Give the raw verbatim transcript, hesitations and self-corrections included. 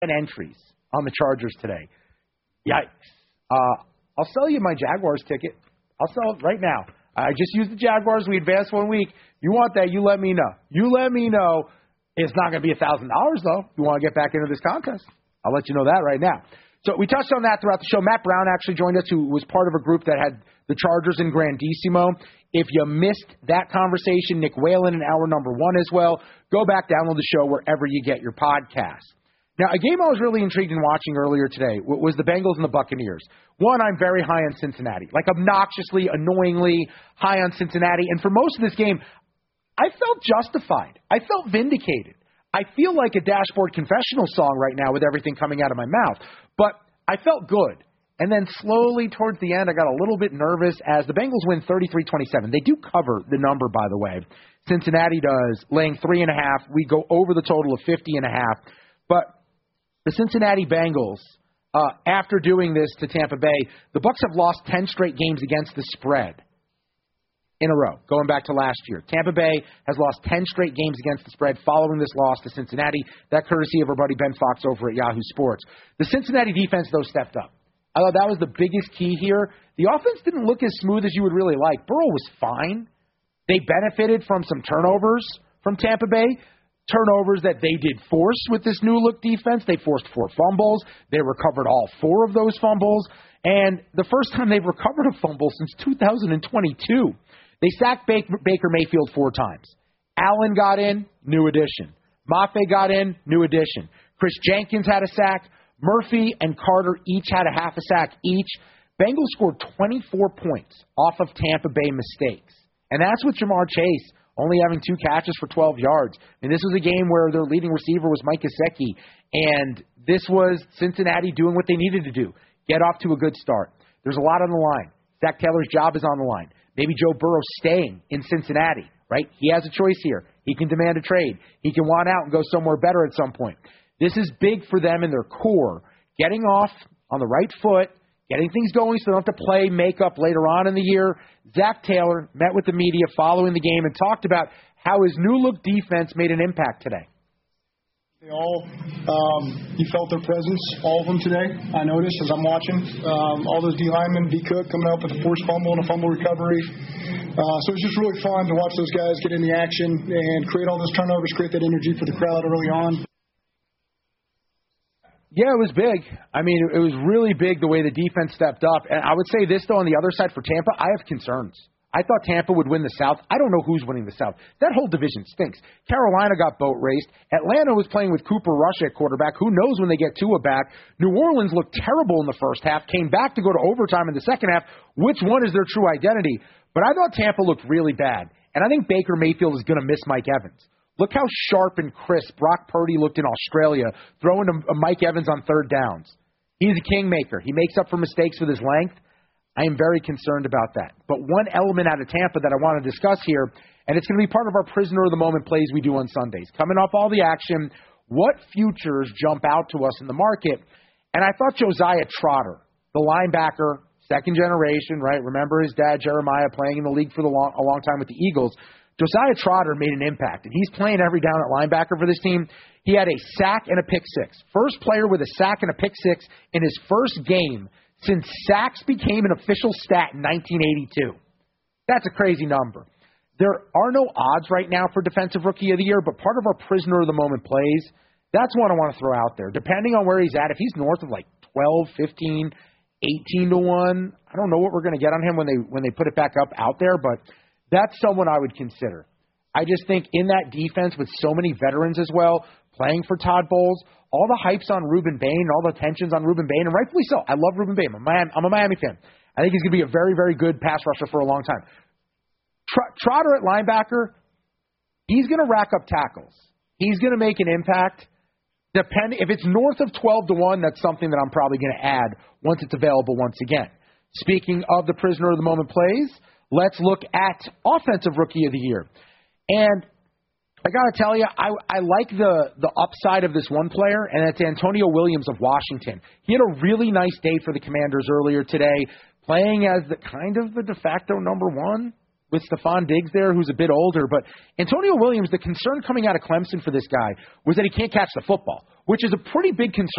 entries on the Chargers today. Yikes. Uh, I'll sell you my Jaguars ticket. I'll sell it right now. I just used the Jaguars. We advanced one week. You want that, you let me know. You let me know. It's not going to be one thousand dollars, though. You want to get back into this contest. I'll let you know that right now. So we touched on that throughout the show. Matt Brown actually joined us, who was part of a group that had the Chargers in Grandissimo. If you missed that conversation, Nick Whalen in hour number one as well. Go back, download the show wherever you get your podcast. Now, a game I was really intrigued in watching earlier today was the Bengals and the Buccaneers. One, I'm very high on Cincinnati, like obnoxiously, annoyingly high on Cincinnati. And for most of this game, I felt justified. I felt vindicated. I feel like a Dashboard Confessional song right now with everything coming out of my mouth. But I felt good. And then slowly towards the end, I got a little bit nervous as the Bengals win thirty-three twenty-seven. They do cover the number, by the way. Cincinnati does, laying three and a half. We go over the total of fifty and a half. But the Cincinnati Bengals, uh, after doing this to Tampa Bay, the Bucs have lost ten straight games against the spread in a row, going back to last year. Tampa Bay has lost ten straight games against the spread following this loss to Cincinnati. That courtesy of our buddy Ben Fox over at Yahoo Sports. The Cincinnati defense, though, stepped up. I thought that was the biggest key here. The offense didn't look as smooth as you would really like. Burrow was fine. They benefited from some turnovers from Tampa Bay, turnovers that they did force with this new-look defense. They forced four fumbles. They recovered all four of those fumbles. And the first time they've recovered a fumble since two thousand twenty-two. They sacked Baker Mayfield four times. Allen got in, new addition. Mafe got in, new addition. Chris Jenkins had a sack. Murphy and Carter each had a half a sack each. Bengals scored twenty-four points off of Tampa Bay mistakes. And that's with Jamar Chase only having two catches for twelve yards. And this was a game where their leading receiver was Mike Gesicki. And this was Cincinnati doing what they needed to do, get off to a good start. There's a lot on the line. Zach Taylor's job is on the line. Maybe Joe Burrow staying in Cincinnati, right? He has a choice here. He can demand a trade. He can want out and go somewhere better at some point. This is big for them in their core, getting off on the right foot, getting things going so they don't have to play makeup later on in the year. Zach Taylor met with the media following the game and talked about how his new-look defense made an impact today. They all, um, you felt their presence, all of them today, I noticed as I'm watching. Um, all those D linemen, D Cook coming up with a forced fumble and a fumble recovery. Uh, so it's just really fun to watch those guys get in the action and create all those turnovers, create that energy for the crowd early on. Yeah, it was big. I mean, it was really big the way the defense stepped up. And I would say this, though, on the other side for Tampa, I have concerns. I thought Tampa would win the South. I don't know who's winning the South. That whole division stinks. Carolina got boat raced. Atlanta was playing with Cooper Rush at quarterback. Who knows when they get Tua back? New Orleans looked terrible in the first half, came back to go to overtime in the second half. Which one is their true identity? But I thought Tampa looked really bad. And I think Baker Mayfield is going to miss Mike Evans. Look how sharp and crisp Brock Purdy looked in Australia, throwing to Mike Evans on third downs. He's a kingmaker. He makes up for mistakes with his length. I am very concerned about that. But one element out of Tampa that I want to discuss here, and it's going to be part of our prisoner of the moment plays we do on Sundays. Coming off all the action, what futures jump out to us in the market? And I thought Josiah Trotter, the linebacker, second generation, right? Remember his dad, Jeremiah, playing in the league for the long, a long time with the Eagles. Josiah Trotter made an impact, and he's playing every down at linebacker for this team. He had a sack and a pick six. First player with a sack and a pick six in his first game since sacks became an official stat in nineteen eighty-two. That's a crazy number. There are no odds right now for Defensive Rookie of the Year, but part of our prisoner of the moment plays, that's one I want to throw out there. Depending on where he's at, if he's north of like twelve, fifteen, eighteen to one, I don't know what we're going to get on him when they when they put it back up out there, but that's someone I would consider. I just think in that defense with so many veterans as well, playing for Todd Bowles, all the hypes on Ruben Bain, all the tensions on Ruben Bain, and rightfully so. I love Ruben Bain. I'm a Miami, I'm a Miami fan. I think he's going to be a very, very good pass rusher for a long time. Tr- Trotter at linebacker, he's going to rack up tackles. He's going to make an impact. Depend if it's north of twelve to one, that's something that I'm probably going to add once it's available once again. Speaking of the prisoner of the moment plays, let's look at Offensive Rookie of the Year. And I got to tell you, I, I like the, the upside of this one player, and that's Antonio Williams of Washington. He had a really nice day for the Commanders earlier today, playing as the kind of the de facto number one with Stephon Diggs there, who's a bit older. But Antonio Williams, the concern coming out of Clemson for this guy was that he can't catch the football, which is a pretty big concern.